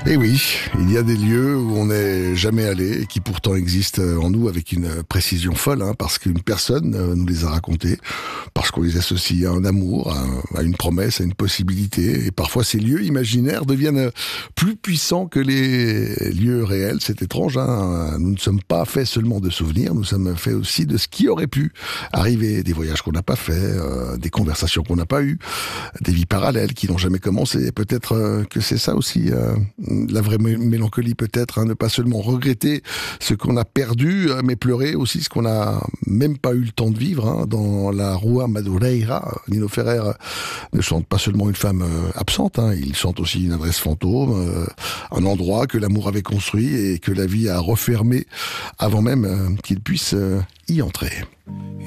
Et oui, il y a des lieux où on n'est jamais allé et qui pourtant existent en nous avec une précision folle, parce qu'une personne nous les a racontés, parce qu'on les associe à un amour, à une promesse, à une possibilité. Et parfois ces lieux imaginaires deviennent plus puissants que les lieux réels. C'est étrange, nous ne sommes pas faits seulement de souvenirs, nous sommes faits aussi de ce qui aurait pu arriver, des voyages qu'on n'a pas faits, des conversations qu'on n'a pas eues, des vies parallèles qui n'ont jamais commencé. Et peut-être que c'est ça aussi la vraie mélancolie, peut-être, ne pas seulement regretter ce qu'on a perdu, mais pleurer aussi ce qu'on n'a même pas eu le temps de vivre. Dans la Rua Madureira, Nino Ferrer ne chante pas seulement une femme absente, il chante aussi une adresse fantôme, un endroit que l'amour avait construit et que la vie a refermé avant même qu'il puisse y entrer.